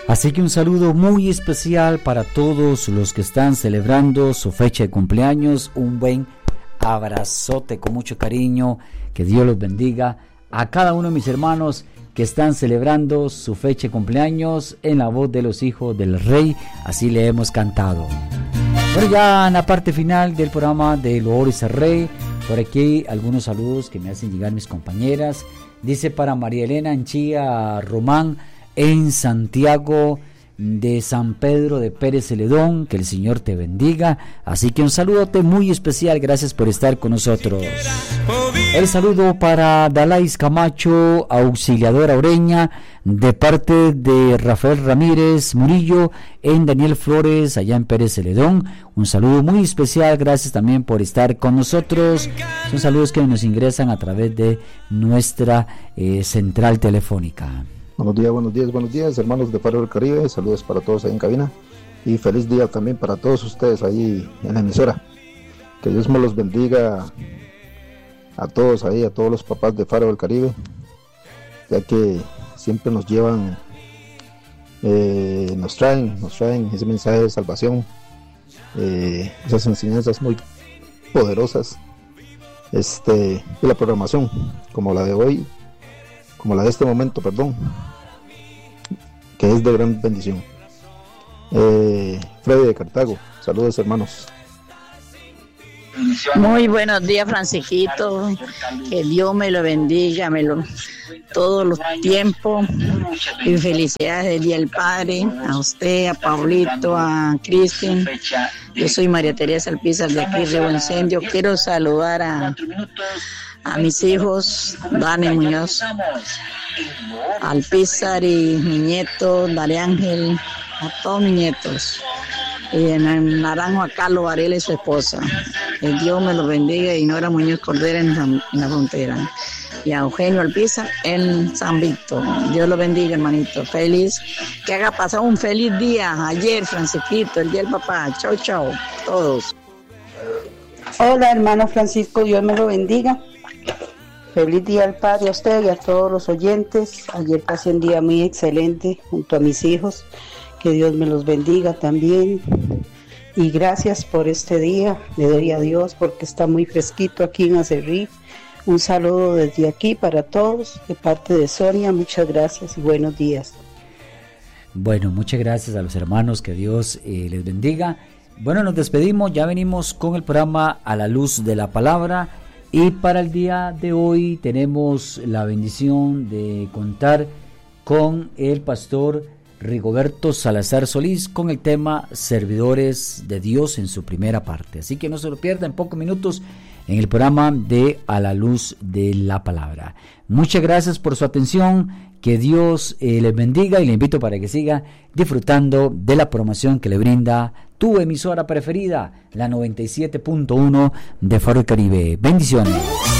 Así que un saludo muy especial para todos los que están celebrando su fecha de cumpleaños. Un buen abrazote con mucho cariño. Que Dios los bendiga a cada uno de mis hermanos que están celebrando su fecha de cumpleaños en la voz de los hijos del Rey. Así le hemos cantado. Bueno, ya en la parte final del programa de Loores al Rey, por aquí algunos saludos que me hacen llegar mis compañeras. Dice para María Elena Anchía Román, en Santiago de San Pedro de Pérez Celedón, que el Señor te bendiga. Así que un saludote muy especial, gracias por estar con nosotros. El saludo para Dalais Camacho, auxiliadora Oreña, de parte de Rafael Ramírez Murillo, en Daniel Flores, allá en Pérez Celedón. Un saludo muy especial, gracias también por estar con nosotros. Son saludos que nos ingresan a través de nuestra central telefónica. Buenos días, hermanos de Faro del Caribe. Saludos para todos ahí en cabina y feliz día también para todos ustedes ahí en la emisora. Que Dios me los bendiga a todos ahí, a todos los papás de Faro del Caribe, ya que siempre nos llevan, nos traen ese mensaje de salvación, esas enseñanzas muy poderosas, y la programación como la de hoy, como la de este momento, que es de gran bendición. Freddy de Cartago, saludos hermanos. Muy buenos días, Francisquito, que Dios me lo bendiga, todos los tiempos, y felicidades del Día del Padre, a usted, a Pablito, a Cristian. Yo soy María Teresa Alpizar de aquí, Río Incendio. Quiero saludar a mis hijos, Dani Muñoz Alpizar y mi nieto, Dale Ángel, a todos mis nietos. Y en Naranjo a Carlos Varela y su esposa. Que Dios me los bendiga. Y Nora Muñoz Cordera en la frontera. Y a Eugenio Alpizar en San Víctor. Dios los bendiga, hermanito. Feliz. Que haga pasar un feliz día. Ayer, Francisquito, el día del papá. Chau, chau. Todos. Hola, hermano Francisco. Dios me lo bendiga. Feliz día al Padre, a usted y a todos los oyentes. Ayer pasé un día muy excelente junto a mis hijos. Que Dios me los bendiga también. Y gracias por este día. Le doy a Dios porque está muy fresquito aquí en Acerrí. Un saludo desde aquí para todos, de parte de Sonia. Muchas gracias y buenos días. Bueno, muchas gracias a los hermanos. Que Dios les bendiga. Bueno, nos despedimos. Ya venimos con el programa A la Luz de la Palabra. Y para el día de hoy tenemos la bendición de contar con el pastor Rigoberto Salazar Solís con el tema Servidores de Dios en su primera parte. Así que no se lo pierda en pocos minutos en el programa de A la Luz de la Palabra. Muchas gracias por su atención. Que Dios les bendiga y le invito para que siga disfrutando de la programación que le brinda tu emisora preferida, la 97.1 de Faro del Caribe. Bendiciones.